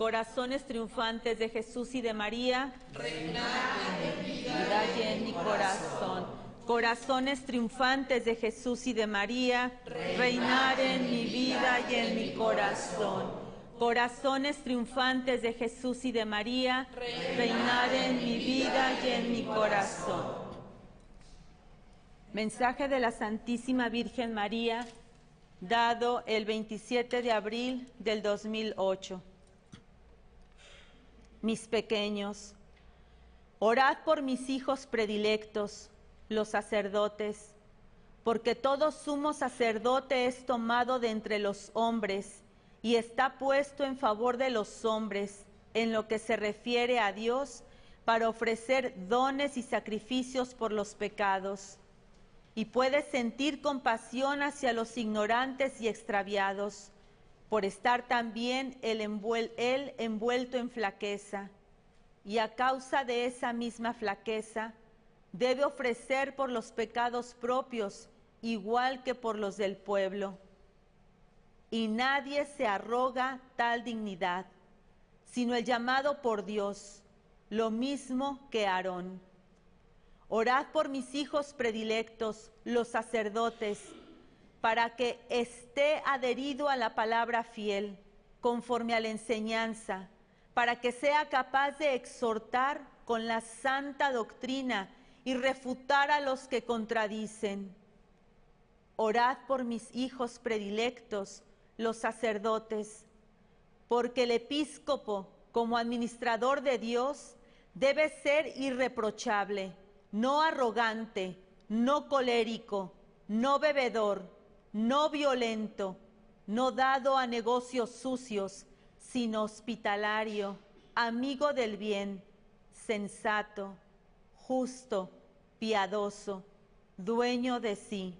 corazones triunfantes de Jesús y de María, reinar en mi vida y en mi corazón. Corazones triunfantes de Jesús y de María, reinar en mi vida y en mi corazón. Corazones triunfantes de Jesús y de María, reinar en mi vida y en mi corazón. Mensaje de la Santísima Virgen María, dado el 27 de abril del 2008. Mis pequeños, orad por mis hijos predilectos, los sacerdotes, porque todo sumo sacerdote es tomado de entre los hombres y está puesto en favor de los hombres en lo que se refiere a Dios para ofrecer dones y sacrificios por los pecados, y puede sentir compasión hacia los ignorantes y extraviados, por estar también él envuelto en flaqueza, y a causa de esa misma flaqueza debe ofrecer por los pecados propios igual que por los del pueblo. Y nadie se arroga tal dignidad, sino el llamado por Dios, lo mismo que Aarón. Orad por mis hijos predilectos, los sacerdotes, para que esté adherido a la palabra fiel, conforme a la enseñanza, para que sea capaz de exhortar con la santa doctrina y refutar a los que contradicen. Orad por mis hijos predilectos, los sacerdotes, porque el episcopo, como administrador de Dios, debe ser irreprochable, no arrogante, no colérico, no bebedor, no violento, no dado a negocios sucios, sino hospitalario, amigo del bien, sensato, justo, piadoso, dueño de sí.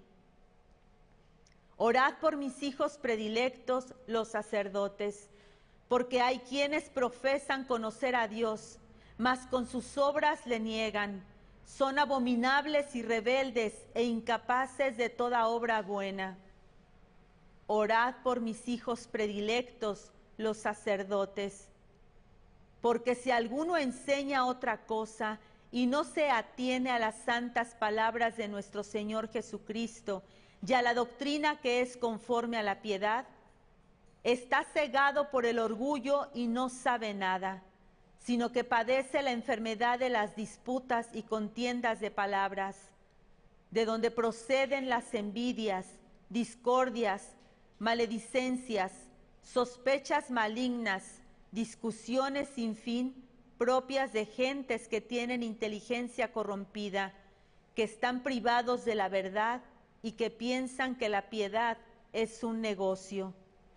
Orad por mis hijos predilectos, los sacerdotes, porque hay quienes profesan conocer a Dios, mas con sus obras le niegan. Son abominables y rebeldes e incapaces de toda obra buena. Orad por mis hijos predilectos, los sacerdotes, porque si alguno enseña otra cosa y no se atiene a las santas palabras de nuestro Señor Jesucristo y a la doctrina que es conforme a la piedad, está cegado por el orgullo y no sabe nada, sino que padece la enfermedad de las disputas y contiendas de palabras, de donde proceden las envidias, discordias, maledicencias, sospechas malignas, discusiones sin fin, propias de gentes que tienen inteligencia corrompida, que están privados de la verdad y que piensan que la piedad es un negocio.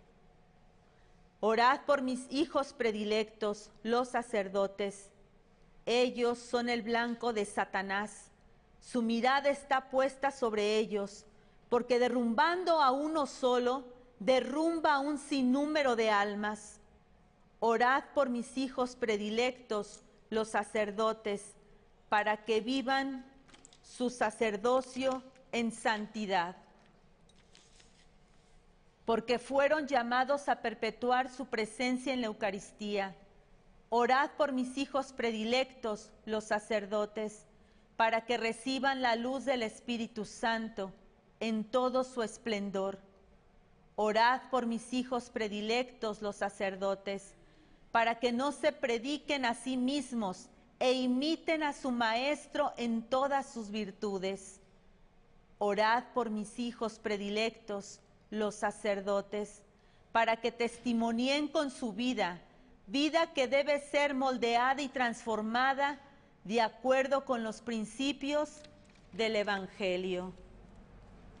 Orad por mis hijos predilectos, los sacerdotes. Ellos son el blanco de Satanás. Su mirada está puesta sobre ellos, porque derrumbando a uno solo, derrumba a un sinnúmero de almas. Orad por mis hijos predilectos, los sacerdotes, para que vivan su sacerdocio en santidad, porque fueron llamados a perpetuar su presencia en la Eucaristía. Orad por mis hijos predilectos, los sacerdotes, para que reciban la luz del Espíritu Santo en todo su esplendor. Orad por mis hijos predilectos, los sacerdotes, para que no se prediquen a sí mismos e imiten a su Maestro en todas sus virtudes. Orad por mis hijos predilectos, los sacerdotes, para que testimonien con su vida, vida que debe ser moldeada y transformada de acuerdo con los principios del Evangelio.